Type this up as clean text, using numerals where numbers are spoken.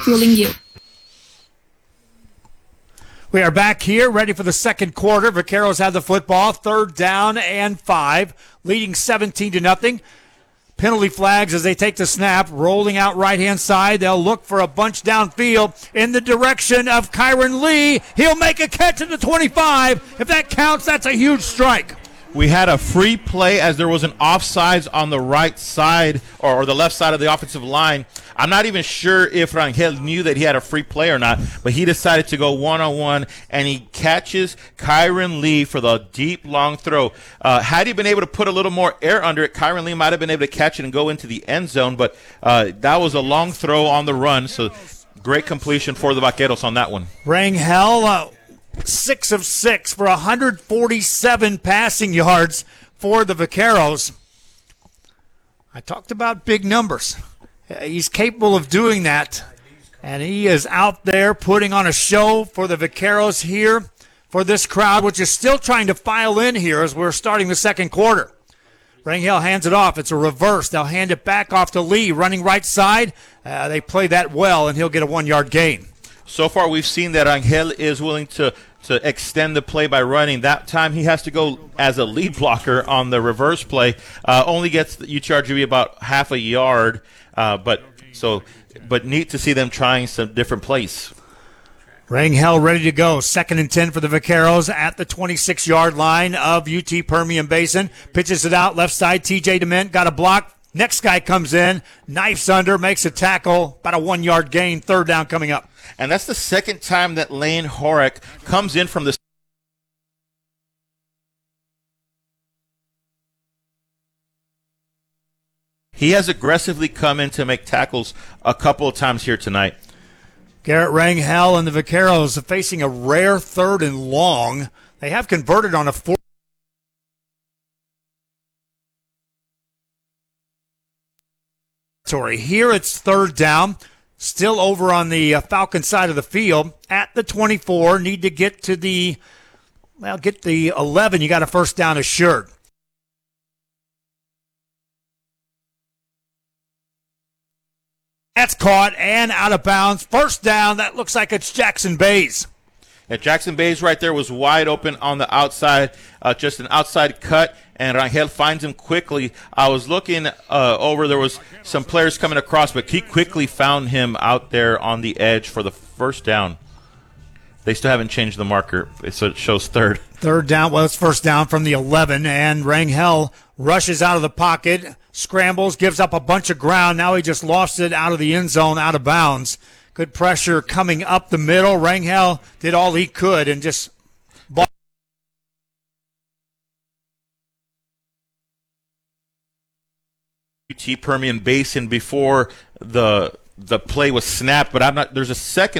fueling you. We are back here, ready for the second quarter. Vaqueros have the football, 3rd down and 5, leading 17-0. Penalty flags as they take the snap, rolling out right-hand side. They'll look for a bunch downfield in the direction of Kyron Lee. He'll make a catch at the 25. If that counts, that's a huge strike. We had a free play as there was an offsides on the right side or the left side of the offensive line. I'm not even sure if Rangel knew that he had a free play or not, but he decided to go one-on-one, and he catches Kyron Lee for the deep, long throw. Had he been able to put a little more air under it, Kyron Lee might have been able to catch it and go into the end zone, but that was a long throw on the run, so great completion for the Vaqueros on that one. Rangel, 6 of 6 for 147 passing yards for the Vaqueros. I talked about big numbers. He's capable of doing that, and he is out there putting on a show for the Vaqueros here for this crowd, which is still trying to file in here as we're starting the second quarter. Rangel hands it off. It's a reverse. They'll hand it back off to Lee, running right side. They play that well, and he'll get a 1-yard gain. So far, we've seen that Rangel is willing to extend the play by running. That time, he has to go as a lead blocker on the reverse play. Only gets the UTRGV about half a yard, but neat to see them trying some different plays. Rangel ready to go. 2nd and 10 for the Vaqueros at the 26-yard line of UT Permian Basin. Pitches it out left side. TJ DeMint got a block. Next guy comes in, knifes under, makes a tackle, about a 1-yard gain, 3rd down coming up. And that's the second time that Lane Horek comes in from the He has aggressively come in to make tackles a couple of times here tonight. Garrett Rangel and the Vaqueros are facing a rare 3rd and long. They have converted on a 4th. Here it's 3rd down, still over on the Falcon side of the field at the 24. Need to get to the 11. You got a 1st down assured. That's caught and out of bounds. 1st down. That looks like it's Jackson Bays. Yeah, Jackson Bays right there was wide open on the outside, just an outside cut, and Rangel finds him quickly. I was looking over. There was some players coming across, but he quickly found him out there on the edge for the 1st down. They still haven't changed the marker, so it shows 3rd. 3rd down. Well, it's 1st down from the 11, and Rangel rushes out of the pocket, scrambles, gives up a bunch of ground. Now he just lost it out of the end zone, out of bounds. Good pressure coming up the middle. Rangel did all he could and just UT Permian Basin before the play was snapped, but there's a second